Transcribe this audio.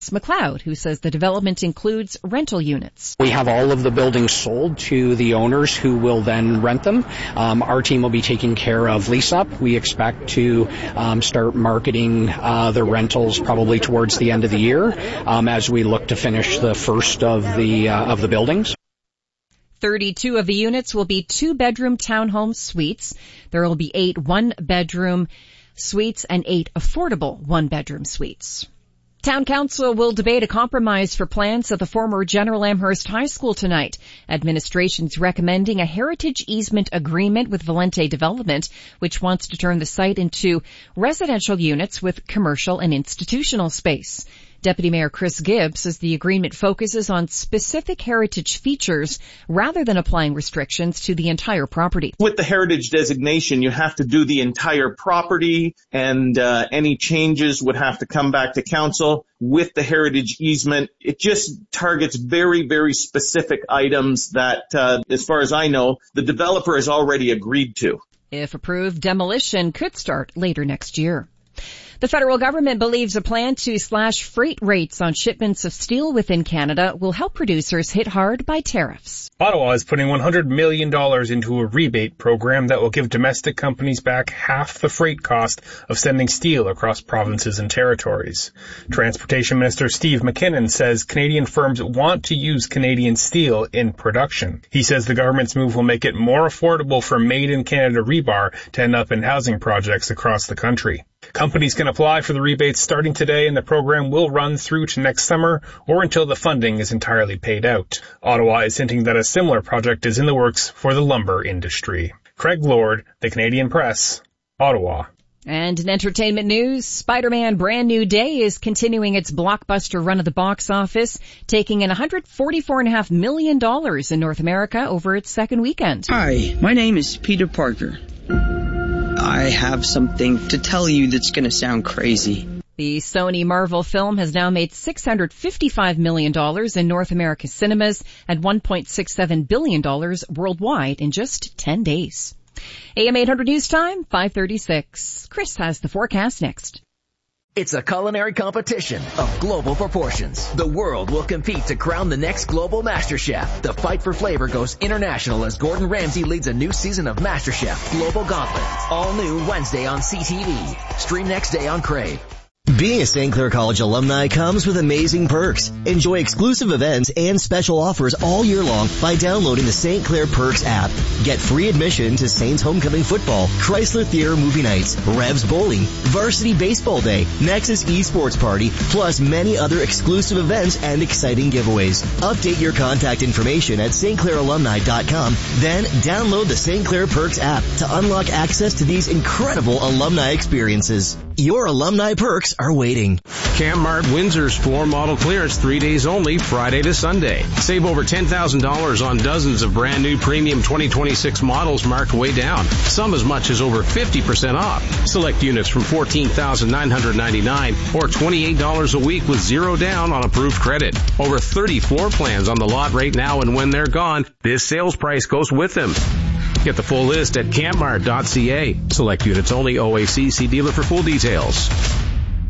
McLeod, who says the development includes rental units. We have all of the buildings sold to the owners who will then rent them. Our team will be taking care of lease up. We expect to start marketing the rentals probably towards the end of the year as we look to finish the first of the buildings. 32 of the units will be 2-bedroom townhome suites. There will be 8 one-bedroom suites and 8 affordable one-bedroom suites. Town Council will debate a compromise for plans at the former General Amherst High School tonight. Administration's recommending a heritage easement agreement with Valente Development, which wants to turn the site into residential units with commercial and institutional space. Deputy Mayor Chris Gibbs says the agreement focuses on specific heritage features rather than applying restrictions to the entire property. With the heritage designation, you have to do the entire property, and any changes would have to come back to council. With the heritage easement, it just targets very, very specific items that, as far as I know, the developer has already agreed to. If approved, demolition could start later next year. The federal government believes a plan to slash freight rates on shipments of steel within Canada will help producers hit hard by tariffs. Ottawa is putting $100 million into a rebate program that will give domestic companies back half the freight cost of sending steel across provinces and territories. Transportation Minister Steve McKinnon says Canadian firms want to use Canadian steel in production. He says the government's move will make it more affordable for made-in-Canada rebar to end up in housing projects across the country. Companies can apply for the rebates starting today, and the program will run through to next summer or until the funding is entirely paid out. Ottawa is hinting that a similar project is in the works for the lumber industry. Craig Lord, The Canadian Press, Ottawa. And in entertainment news, Spider-Man Brand New Day is continuing its blockbuster run at the box office, taking in $144.5 million in North America over its second weekend. Hi, my name is Peter Parker. I have something to tell you that's going to sound crazy. The Sony Marvel film has now made $655 million in North America cinemas and $1.67 billion worldwide in just 10 days. AM 800 News Time, 5:36. Chris has the forecast next. It's a culinary competition of global proportions. The world will compete to crown the next global master chef. The fight for flavor goes international as Gordon Ramsay leads a new season of MasterChef Global Gauntlet. All new Wednesday on CTV. Stream next day on Crave. Being a St. Clair College alumni comes with amazing perks. Enjoy exclusive events and special offers all year long by downloading the St. Clair Perks app. Get free admission to Saints Homecoming Football, Chrysler Theater Movie Nights, Revs Bowling, Varsity Baseball Day, Nexus Esports Party, plus many other exclusive events and exciting giveaways. Update your contact information at stclairalumni.com, then download the St. Clair Perks app to unlock access to these incredible alumni experiences. Your alumni perks are waiting. CamMart Windsor's floor model clearance 3 days only, Friday to Sunday. Save over $10,000 on dozens of brand new premium 2026 models marked way down. Some as much as over 50% off. Select units from $14,999 or $28 a week with zero down on approved credit. Over 30 floor plans on the lot right now, and when they're gone, this sales price goes with them. Get the full list at campmart.ca. Select units only, OAC. See dealer for full details.